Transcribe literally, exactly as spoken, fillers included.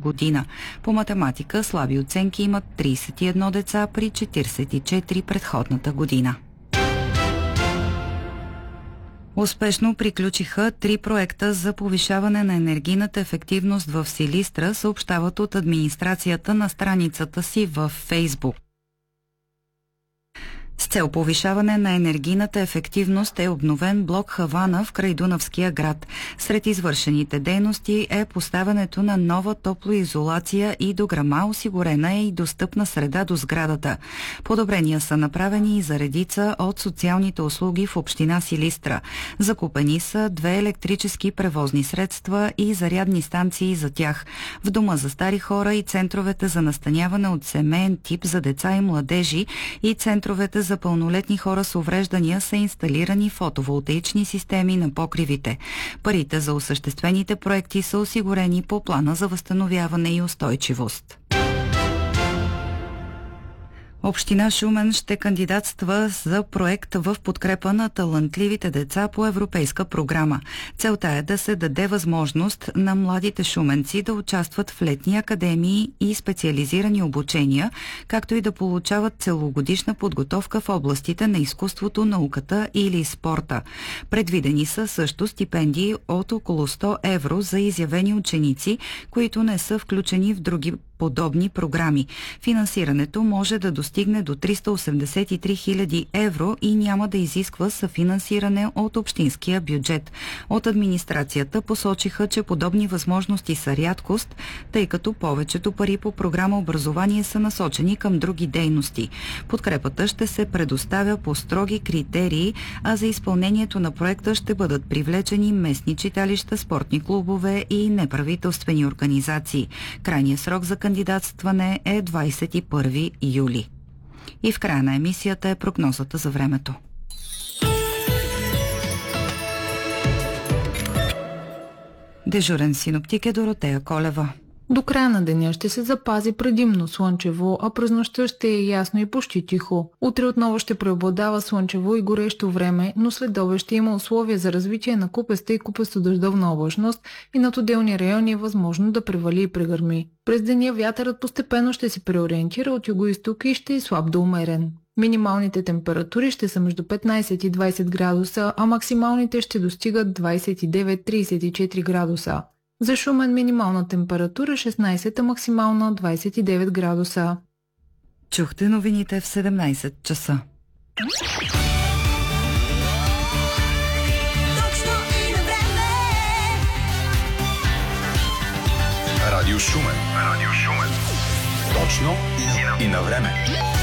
година. По математика слаби оценки имат тридесет и едно деца при четиридесет и четири предходната година. Успешно приключиха три проекта за повишаване на енергийната ефективност в Силистра, съобщават от администрацията на страницата си във Фейсбук. С цел повишаване на енергийната ефективност е обновен блок Хавана в крайдунавския град. Сред извършените дейности е поставянето на нова топлоизолация и дограма, осигурена е и достъпна среда до сградата. Подобрения са направени и за редица от социалните услуги в община Силистра. Закупени са две електрически превозни средства и зарядни станции за тях. В дома за стари хора и центровете за настаняване от семеен тип за деца и младежи и центровете за пълнолетни хора с увреждания са инсталирани фотоволтаични системи на покривите. Парите за осъществените проекти са осигурени по плана за възстановяване и устойчивост. Община Шумен ще кандидатства за проект в подкрепа на талантливите деца по европейска програма. Целта е да се даде възможност на младите шуменци да участват в летни академии и специализирани обучения, както и да получават целогодишна подготовка в областите на изкуството, науката или спорта. Предвидени са също стипендии от около сто евро за изявени ученици, които не са включени в други подобни програми. Финансирането може да достигне до триста осемдесет и три хиляди евро и няма да изисква съфинансиране от общинския бюджет. От администрацията посочиха, че подобни възможности са рядкост, тъй като повечето пари по програма образование са насочени към други дейности. Подкрепата ще се предоставя по строги критерии, а за изпълнението на проекта ще бъдат привлечени местни читалища, спортни клубове и неправителствени организации. Крайният срок за кандидатстване е двадесет и първи юли. И в края на емисията е прогнозата за времето. Дежурен синоптик е Доротея Колева. До края на деня ще се запази предимно слънчево, а през нощта ще е ясно и почти тихо. Утре отново ще преобладава слънчево и горещо време, но след обед ще има условия за развитие на купеста и купесто-дъждовна облачност и над отделни райони е възможно да превали и прегърми. През деня вятърът постепенно ще се преориентира от югоизток и ще е слаб до умерен. Минималните температури ще са между петнадесет и двадесет градуса, а максималните ще достигат двадесет и девет до тридесет и четири градуса. За Шумен минимална температура шестнадесет, а максимална двадесет и девет градуса. Чухте новините в седемнадесет часа. Радио Шумен. Радио Шумен. Точно и на време.